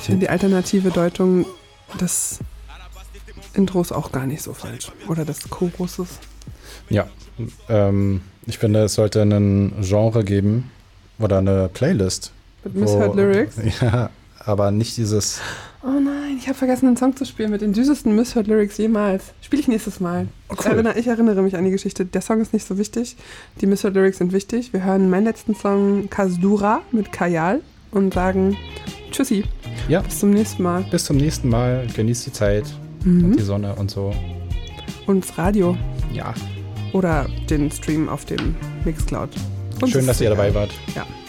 Ich finde die alternative Deutung des Intros auch gar nicht so falsch. Oder des Choruses. Ja, ich finde, es sollte ein Genre geben oder eine Playlist. Mit Misheard Lyrics? Ja, aber nicht dieses... Oh nein, ich habe vergessen, einen Song zu spielen mit den süßesten Misheard Lyrics jemals. Spiele ich nächstes Mal. Oh, cool. Ich erinnere mich an die Geschichte. Der Song ist nicht so wichtig. Die Misheard Lyrics sind wichtig. Wir hören meinen letzten Song Kasdura mit Kajal und sagen Tschüssi. Ja. Bis zum nächsten Mal. Bis zum nächsten Mal. Genießt die Zeit und die Sonne und so. Und das Radio. Ja. Oder den Stream auf dem Mixcloud. Schön, dass ihr dabei wart. Ja.